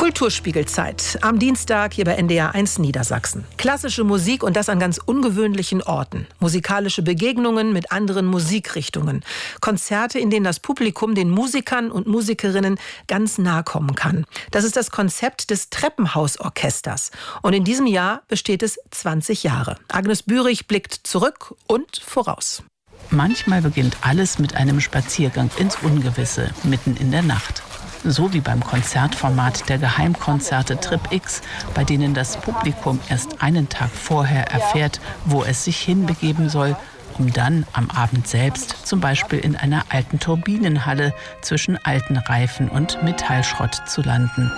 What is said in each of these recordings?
Kulturspiegelzeit am Dienstag hier bei NDR 1 Niedersachsen. Klassische Musik und das an ganz ungewöhnlichen Orten. Musikalische Begegnungen mit anderen Musikrichtungen. Konzerte, in denen das Publikum den Musikern und Musikerinnen ganz nahe kommen kann. Das ist das Konzept des Treppenhausorchesters. Und in diesem Jahr besteht es 20 Jahre. Agnes Bührig blickt zurück und voraus. Manchmal beginnt alles mit einem Spaziergang ins Ungewisse, mitten in der Nacht. So wie beim Konzertformat der Geheimkonzerte Trip X, bei denen das Publikum erst einen Tag vorher erfährt, wo es sich hinbegeben soll, um dann am Abend selbst, zum Beispiel in einer alten Turbinenhalle, zwischen alten Reifen und Metallschrott zu landen.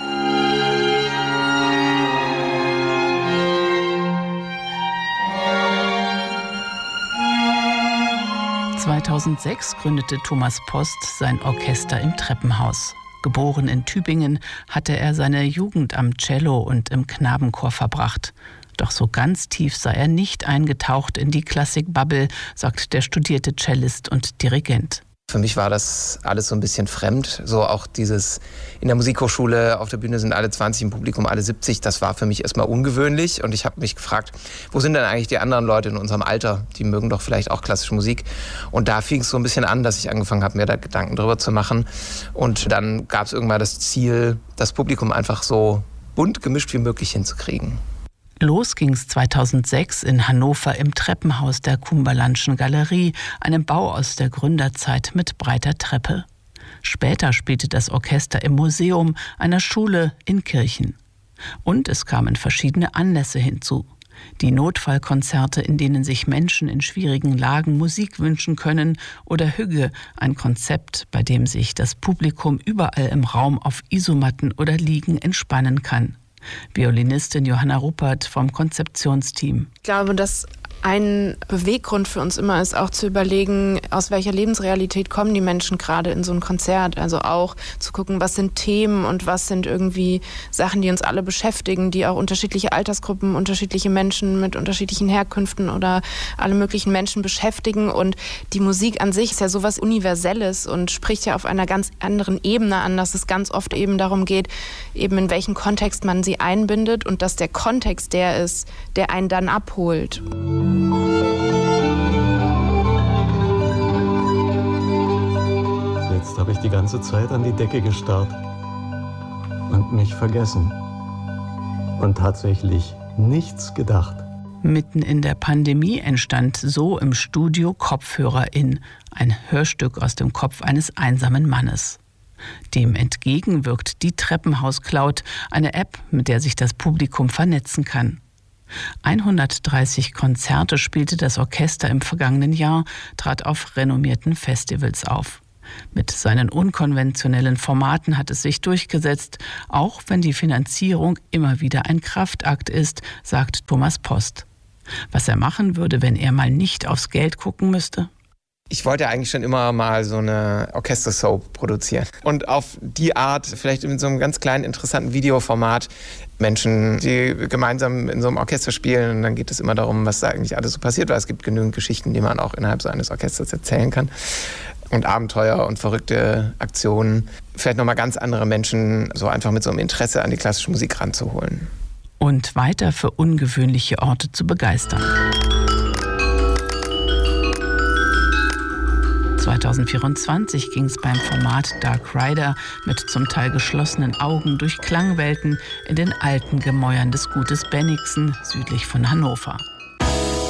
(2006) gründete Thomas Post sein Orchester im Treppenhaus. Geboren in Tübingen, hatte er seine Jugend am Cello und im Knabenchor verbracht. Doch so ganz tief sei er nicht eingetaucht in die Klassik-Bubble, sagt der studierte Cellist und Dirigent. Für mich war das alles so ein bisschen fremd. So auch dieses in der Musikhochschule, auf der Bühne sind alle 20, im Publikum alle 70. Das war für mich erstmal ungewöhnlich. Und ich habe mich gefragt, wo sind denn eigentlich die anderen Leute in unserem Alter? Die mögen doch vielleicht auch klassische Musik. Und da fing es so ein bisschen an, dass ich angefangen habe, mir da Gedanken drüber zu machen. Und dann gab es irgendwann das Ziel, das Publikum einfach so bunt gemischt wie möglich hinzukriegen. Los ging's 2006 in Hannover im Treppenhaus der Cumberlandschen Galerie, einem Bau aus der Gründerzeit mit breiter Treppe. Später spielte das Orchester im Museum, einer Schule, in Kirchen. Und es kamen verschiedene Anlässe hinzu. Die Notfallkonzerte, in denen sich Menschen in schwierigen Lagen Musik wünschen können, oder Hügge, ein Konzept, bei dem sich das Publikum überall im Raum auf Isomatten oder Liegen entspannen kann. Violinistin Johanna Ruppert vom Konzeptionsteam. Ich glaube, dass ein Beweggrund für uns immer ist, auch zu überlegen, aus welcher Lebensrealität kommen die Menschen gerade in so ein Konzert. Also auch zu gucken, was sind Themen und was sind irgendwie Sachen, die uns alle beschäftigen, die auch unterschiedliche Altersgruppen, unterschiedliche Menschen mit unterschiedlichen Herkünften oder alle möglichen Menschen beschäftigen. Und die Musik an sich ist ja sowas Universelles und spricht ja auf einer ganz anderen Ebene an, dass es ganz oft eben darum geht, eben in welchen Kontext man sie einbindet und dass der Kontext der ist, der einen dann abholt. Jetzt habe ich die ganze Zeit an die Decke gestarrt und mich vergessen und tatsächlich nichts gedacht. Mitten in der Pandemie entstand so im Studio Kopfhörer-In, ein Hörstück aus dem Kopf eines einsamen Mannes. Dem entgegen wirkt die Treppenhaus-Cloud, eine App, mit der sich das Publikum vernetzen kann. 130 Konzerte spielte das Orchester im vergangenen Jahr, trat auf renommierten Festivals auf. Mit seinen unkonventionellen Formaten hat es sich durchgesetzt, auch wenn die Finanzierung immer wieder ein Kraftakt ist, sagt Thomas Post. Was er machen würde, wenn er mal nicht aufs Geld gucken müsste? Ich wollte eigentlich schon immer mal so eine Orchester-Soap produzieren. Und auf die Art, vielleicht in so einem ganz kleinen, interessanten Videoformat, Menschen, die gemeinsam in so einem Orchester spielen. Und dann geht es immer darum, was da eigentlich alles so passiert, weil es gibt genügend Geschichten, die man auch innerhalb so eines Orchesters erzählen kann. Und Abenteuer und verrückte Aktionen. Vielleicht nochmal ganz andere Menschen so einfach mit so einem Interesse an die klassische Musik ranzuholen. Und weiter für ungewöhnliche Orte zu begeistern. 2024 ging es beim Format Dark Rider mit zum Teil geschlossenen Augen durch Klangwelten in den alten Gemäuern des Gutes Bennigsen südlich von Hannover.